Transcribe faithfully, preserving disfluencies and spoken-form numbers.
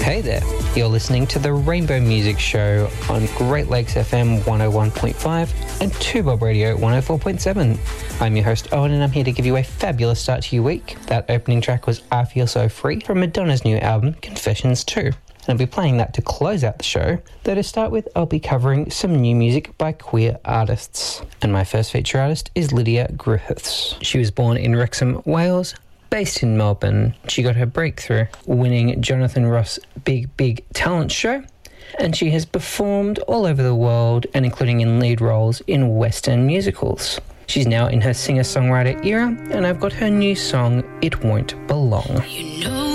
Hey there, you're listening to the Rainbow Music Show on Great Lakes F M one oh one point five and two Bob Radio one oh four point seven. I'm your host Owen and I'm here to give you a fabulous start to your week. That opening track was I Feel So Free from Madonna's new album Confessions two. And I'll be playing that to close out the show, though to start with I'll be covering some new music by queer artists. And my first feature artist is Lydia Griffiths. She was born in Wrexham, Wales, based in Melbourne. She got her breakthrough winning Jonathan Ross' Big Big Talent Show, and she has performed all over the world and including in lead roles in Western musicals. She's now in her singer-songwriter era, and I've got her new song, It Won't Belong. You know